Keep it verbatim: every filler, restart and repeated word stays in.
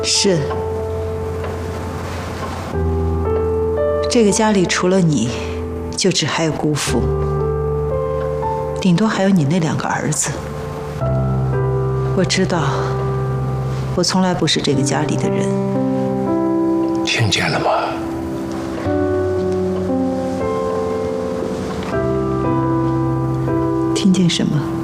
是，这个家里除了你，就只还有姑父，顶多还有你那两个儿子。我知道，我从来不是这个家里的人。 听见了吗？ 听见什么？